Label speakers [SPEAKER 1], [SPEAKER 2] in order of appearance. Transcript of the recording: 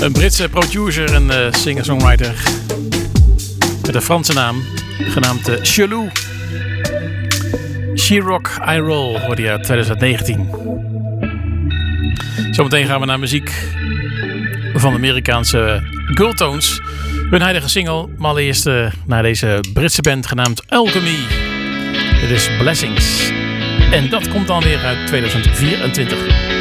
[SPEAKER 1] Een Britse producer en singer-songwriter met een Franse naam, genaamd Chelou. She Rock, I Roll, hoorde je uit 2019. Zometeen gaan we naar muziek van de Amerikaanse Girltones. Hun huidige single, maar allereerst naar deze Britse band genaamd Alchemy. Dit is Blessings. En dat komt dan weer uit 2024.